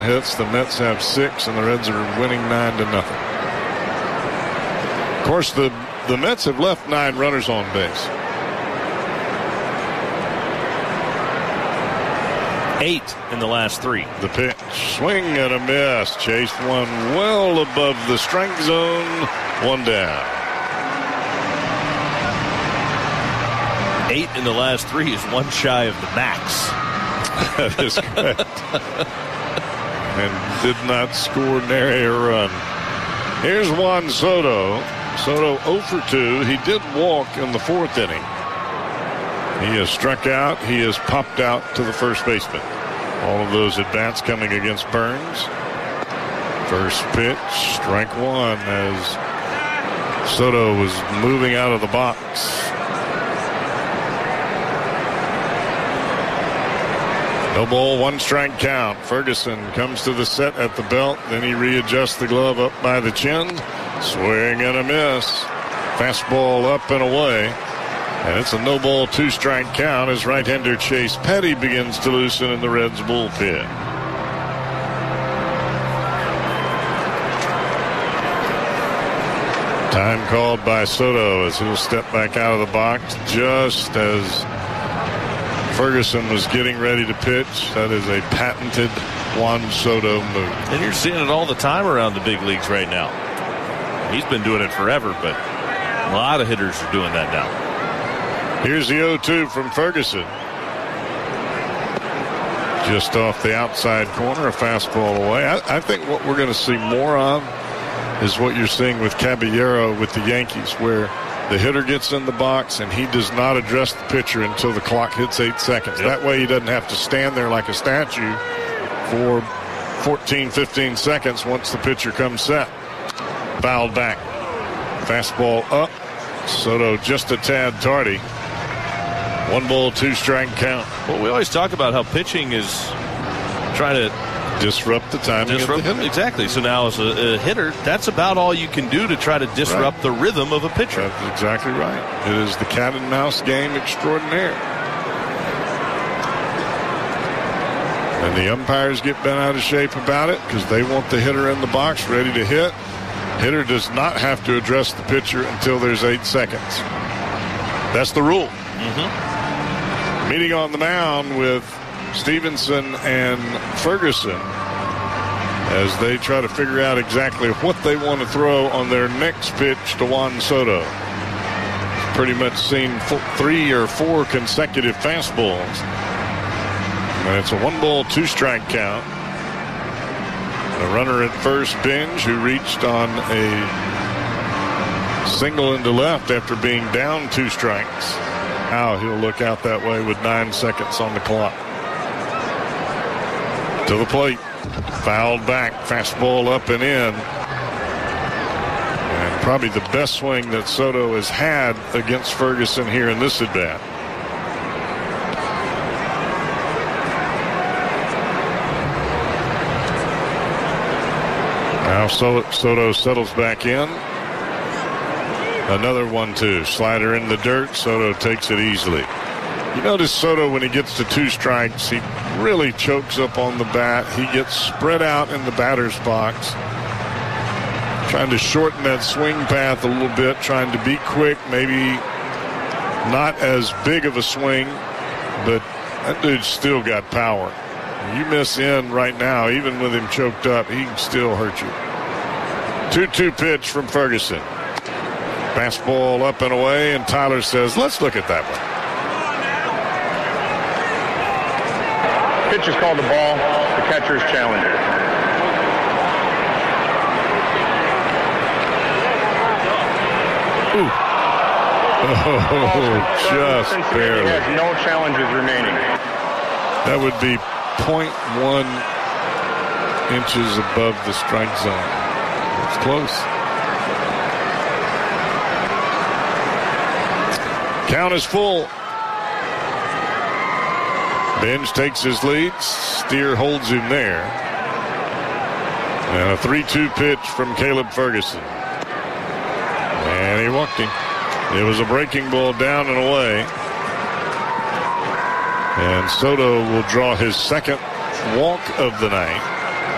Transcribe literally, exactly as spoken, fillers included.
hits. The Mets have six, and the Reds are winning nine to nothing. Of course, the, the Mets have left nine runners on base. Eight in the last three. The pitch, swing and a miss. Chased one well above the strike zone. One down. Eight in the last three is one shy of the max. That is correct. And did not score nary a run. Here's Juan Soto. Soto oh for two. He did walk in the fourth inning. He has struck out. He has popped out to the first baseman. All of those at-bats coming against Burns. First pitch, strike one as Soto was moving out of the box. No ball, one strike count. Ferguson comes to the set at the belt. Then he readjusts the glove up by the chin. Swing and a miss. Fastball up and away. And it's a no ball, two strike count as right-hander Chase Petty begins to loosen in the Reds bullpen. Time called by Soto as he'll step back out of the box just as Ferguson was getting ready to pitch. That is a patented Juan Soto move. And you're seeing it all the time around the big leagues right now. He's been doing it forever, but a lot of hitters are doing that now. Here's the oh two from Ferguson. Just off the outside corner, a fastball away. I, I think what we're going to see more of is what you're seeing with Caballero with the Yankees, where the hitter gets in the box and he does not address the pitcher until the clock hits eight seconds. Yep. That way he doesn't have to stand there like a statue for fourteen, fifteen seconds once the pitcher comes set. Fouled back. Fastball up. Soto just a tad tardy. One ball, two strike count. Well, we always talk about how pitching is trying to disrupt the timing disrupt, of the hitter. Exactly. So now as a, a hitter, that's about all you can do to try to disrupt right. the rhythm of a pitcher. That's exactly right. It is the cat and mouse game extraordinaire. And the umpires get bent out of shape about it because they want the hitter in the box ready to hit. Hitter does not have to address the pitcher until there's eight seconds. That's the rule. Mm-hmm. Meeting on the mound with Stevenson and Ferguson as they try to figure out exactly what they want to throw on their next pitch to Juan Soto. Pretty much seen three or four consecutive fastballs. And it's a one ball, two strike count. A runner at first, Binge, who reached on a single into left after being down two strikes. Now he'll look out that way with nine seconds on the clock. To the plate. Fouled back. Fastball up and in. And probably the best swing that Soto has had against Ferguson here in this at-bat. Now Soto settles back in. Another one two. Slider in the dirt. Soto takes it easily. You notice Soto, when he gets to two strikes, he really chokes up on the bat. He gets spread out in the batter's box, trying to shorten that swing path a little bit, trying to be quick, maybe not as big of a swing, but that dude's still got power. You miss in right now, even with him choked up, he can still hurt you. two two pitch from Ferguson. Fastball up and away, and Tyler says, let's look at that one. Pitch is called the ball. The catcher's challenger. Ooh. Oh, just barely. He has no challenges remaining. That would be zero point one inches above the strike zone. It's close. Count is full. Binge takes his lead. Steer holds him there. And a three two pitch from Caleb Ferguson. And he walked him. It was a breaking ball down and away. And Soto will draw his second walk of the night.